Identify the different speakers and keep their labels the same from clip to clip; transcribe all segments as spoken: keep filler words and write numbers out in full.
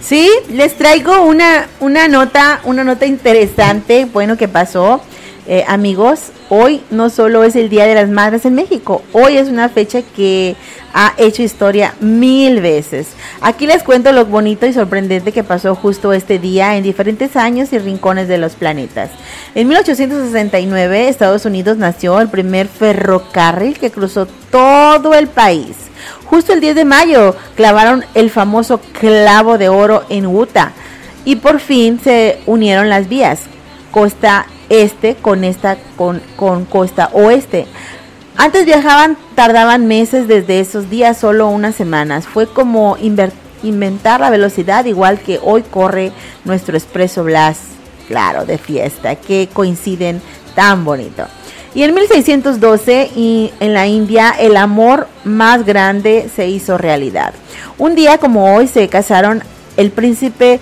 Speaker 1: Sí, les traigo una, una nota, una nota interesante, bueno, que pasó, eh, amigos. Hoy no solo es el Día de las Madres en México, hoy es una fecha que ha hecho historia mil veces. Aquí les cuento lo bonito y sorprendente que pasó justo este día en diferentes años y rincones de los planetas. En mil ochocientos sesenta y nueve, Estados Unidos nació el primer ferrocarril que cruzó todo el país. Justo el diez de mayo clavaron el famoso clavo de oro en Utah y por fin se unieron las vías costa este con esta con, con costa oeste. Antes viajaban, tardaban meses, desde esos días solo unas semanas. Fue como inver, inventar la velocidad, igual que hoy corre nuestro Expreso Blas, claro, de fiesta, que coinciden tan bonito. Y en mil seiscientos doce, y en la India, el amor más grande se hizo realidad. Un día como hoy se casaron el príncipe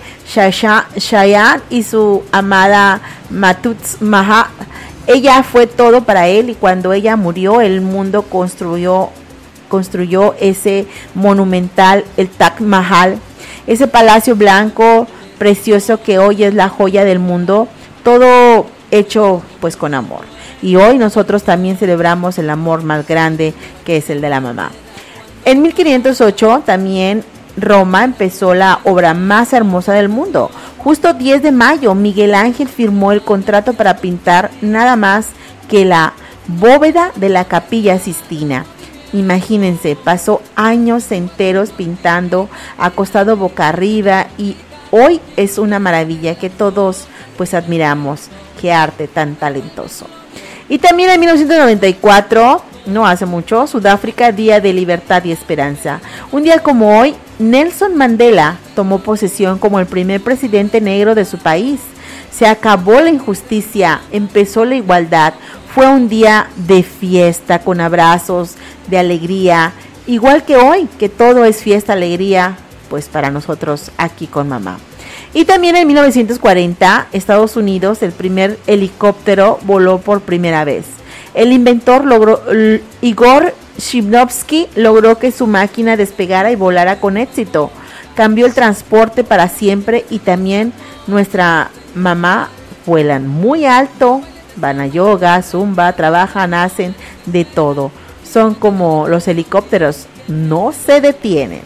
Speaker 1: Shahjahan y su amada Mumtaz Mahal. Ella fue todo para él y cuando ella murió, el mundo construyó, construyó ese monumental, el Taj Mahal, ese palacio blanco precioso que hoy es la joya del mundo, todo hecho pues con amor. Y hoy nosotros también celebramos el amor más grande, que es el de la mamá. En mil quinientos ocho también Roma empezó la obra más hermosa del mundo. Justo diez de mayo, Miguel Ángel firmó el contrato para pintar nada más que la bóveda de la Capilla Sistina. Imagínense, pasó años enteros pintando, acostado boca arriba, y hoy es una maravilla que todos pues admiramos. Qué arte tan talentoso. Y también en mil novecientos noventa y cuatro, no hace mucho, Sudáfrica, Día de Libertad y Esperanza. Un día como hoy, Nelson Mandela tomó posesión como el primer presidente negro de su país. Se acabó la injusticia, empezó la igualdad. Fue un día de fiesta, con abrazos, de alegría. Igual que hoy, que todo es fiesta, alegría, pues para nosotros aquí con mamá. Y también en mil novecientos cuarenta, Estados Unidos, el primer helicóptero voló por primera vez. El inventor logró, Igor Shklovsky logró que su máquina despegara y volara con éxito. Cambió el transporte para siempre y también nuestra mamá vuelan muy alto, van a yoga, zumba, trabajan, hacen de todo. Son como los helicópteros, no se detienen.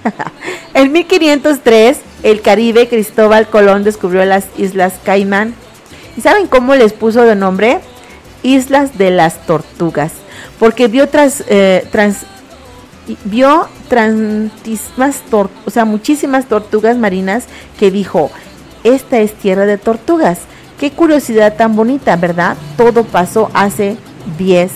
Speaker 1: En mil quinientos tres, el Caribe, Cristóbal Colón descubrió las Islas Caimán. ¿Y saben cómo les puso de nombre? Islas de las Tortugas, porque vio tras, eh, trans, vio tantísimas tor, o sea, muchísimas tortugas marinas que dijo, esta es tierra de tortugas. Qué curiosidad tan bonita, ¿verdad? Todo pasó hace diez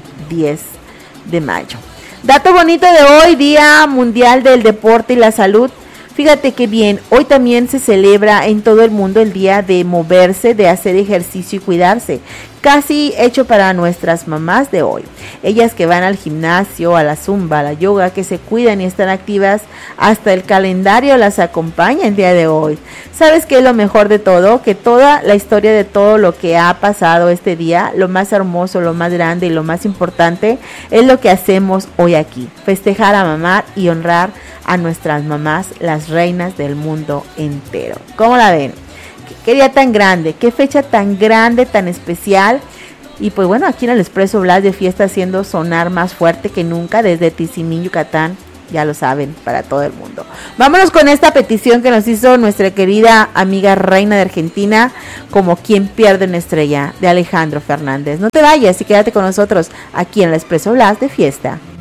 Speaker 1: de mayo. Dato bonito de hoy, Día Mundial del Deporte y la Salud. Fíjate qué bien, hoy también se celebra en todo el mundo el día de moverse, de hacer ejercicio y cuidarse, casi hecho para nuestras mamás de hoy. Ellas que van al gimnasio, a la zumba, a la yoga, que se cuidan y están activas, hasta el calendario las acompaña el día de hoy. ¿Sabes qué es lo mejor de todo? Que toda la historia de todo lo que ha pasado este día, lo más hermoso, lo más grande y lo más importante, es lo que hacemos hoy aquí. Festejar a mamá y honrar a nuestras mamás, las reinas del mundo entero. ¿Cómo la ven? Qué día tan grande, qué fecha tan grande, tan especial. Y pues bueno, aquí en el Expreso Blas de fiesta, haciendo sonar más fuerte que nunca desde Tizimín, Yucatán. Ya lo saben, para todo el mundo. Vámonos con esta petición que nos hizo nuestra querida amiga reina de Argentina, Como quien pierde una estrella, de Alejandro Fernández. No te vayas y quédate con nosotros aquí en el Expreso Blas de fiesta.